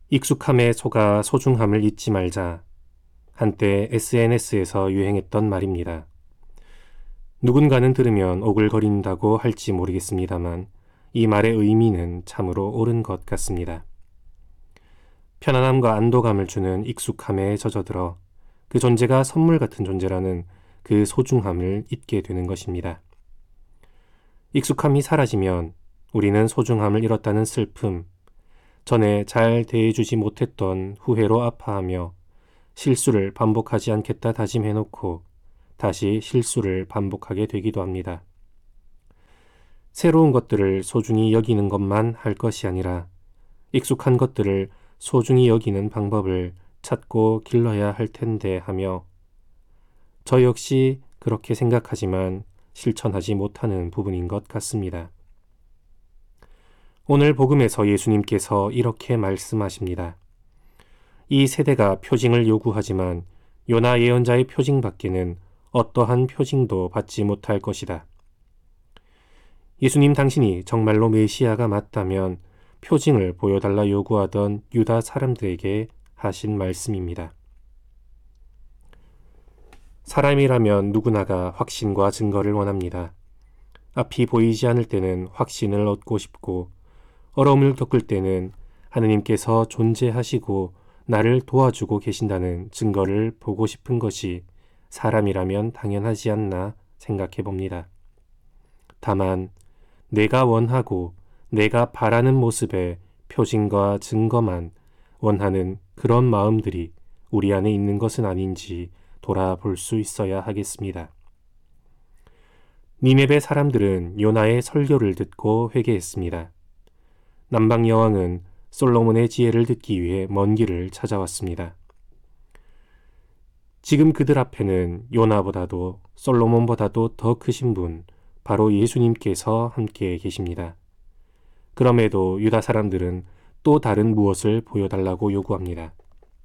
익숙함에 속아 소중함을 잊지 말자. 한때 SNS에서 유행했던 말입니다. 누군가는 들으면 오글거린다고 할지 모르겠습니다만 이 말의 의미는 참으로 옳은 것 같습니다. 편안함과 안도감을 주는 익숙함에 젖어들어 그 존재가 선물 같은 존재라는 그 소중함을 잊게 되는 것입니다. 익숙함이 사라지면 우리는 소중함을 잃었다는 슬픔, 전에 잘 대해주지 못했던 후회로 아파하며 실수를 반복하지 않겠다 다짐해놓고 다시 실수를 반복하게 되기도 합니다. 새로운 것들을 소중히 여기는 것만 할 것이 아니라 익숙한 것들을 소중히 여기는 방법을 찾고 길러야 할 텐데 하며 저 역시 그렇게 생각하지만 실천하지 못하는 부분인 것 같습니다. 오늘 복음에서 예수님께서 이렇게 말씀하십니다. 이 세대가 표징을 요구하지만 요나 예언자의 표징밖에는 어떠한 표징도 받지 못할 것이다. 예수님 당신이 정말로 메시아가 맞다면 표징을 보여달라 요구하던 유다 사람들에게 하신 말씀입니다. 사람이라면 누구나가 확신과 증거를 원합니다. 앞이 보이지 않을 때는 확신을 얻고 싶고 어려움을 겪을 때는 하느님께서 존재하시고 나를 도와주고 계신다는 증거를 보고 싶은 것이 사람이라면 당연하지 않나 생각해 봅니다. 다만 내가 원하고 내가 바라는 모습의 표징과 증거만 원하는 그런 마음들이 우리 안에 있는 것은 아닌지 돌아볼 수 있어야 하겠습니다. 니네베 사람들은 요나의 설교를 듣고 회개했습니다. 남방 여왕은 솔로몬의 지혜를 듣기 위해 먼 길을 찾아왔습니다. 지금 그들 앞에는 요나보다도 솔로몬보다도 더 크신 분, 바로 예수님께서 함께 계십니다. 그럼에도 유다 사람들은 또 다른 무엇을 보여달라고 요구합니다.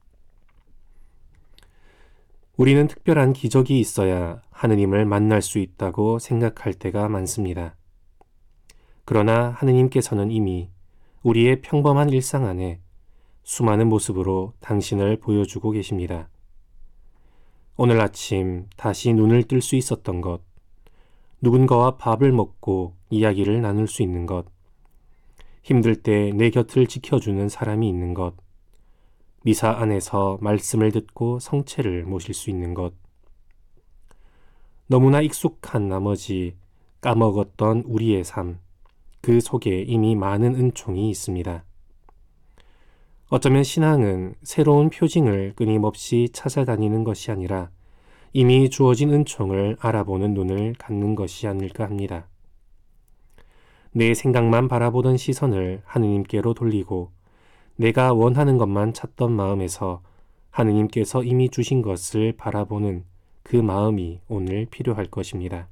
우리는 특별한 기적이 있어야 하느님을 만날 수 있다고 생각할 때가 많습니다. 그러나 하느님께서는 이미 우리의 평범한 일상 안에 수많은 모습으로 당신을 보여주고 계십니다. 오늘 아침 다시 눈을 뜰 수 있었던 것, 누군가와 밥을 먹고 이야기를 나눌 수 있는 것, 힘들 때 내 곁을 지켜주는 사람이 있는 것, 미사 안에서 말씀을 듣고 성체를 모실 수 있는 것, 너무나 익숙한 나머지 까먹었던 우리의 삶, 그 속에 이미 많은 은총이 있습니다. 어쩌면 신앙은 새로운 표징을 끊임없이 찾아다니는 것이 아니라 이미 주어진 은총을 알아보는 눈을 갖는 것이 아닐까 합니다. 내 생각만 바라보던 시선을 하느님께로 돌리고 내가 원하는 것만 찾던 마음에서 하느님께서 이미 주신 것을 바라보는 그 마음이 오늘 필요할 것입니다.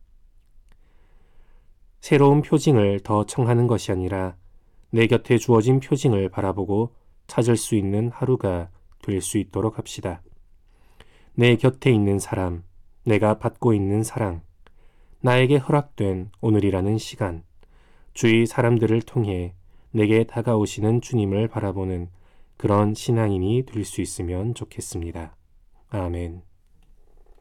새로운 표징을 더 청하는 것이 아니라 내 곁에 주어진 표징을 바라보고 찾을 수 있는 하루가 될 수 있도록 합시다. 내 곁에 있는 사람, 내가 받고 있는 사랑, 나에게 허락된 오늘이라는 시간, 주위 사람들을 통해 내게 다가오시는 주님을 바라보는 그런 신앙인이 될 수 있으면 좋겠습니다. 아멘.